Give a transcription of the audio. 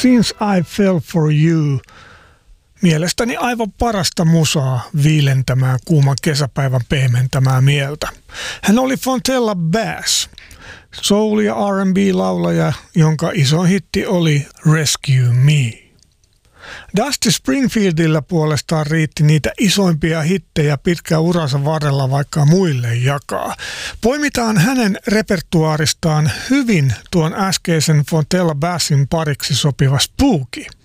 Since I Fell For You. Mielestäni aivan parasta musaa viilentämään kuuman kesäpäivän pehmentämää mieltä. Hän oli Fontella Bass, soul- ja R&B-laulaja, jonka iso hitti oli Rescue Me. Dusty Springfieldillä puolestaan riitti niitä isoimpia hittejä pitkän uransa varrella vaikka muille jakaa. Poimitaan hänen repertuaaristaan hyvin tuon äskeisen Fontella Bassin pariksi sopiva Spooky.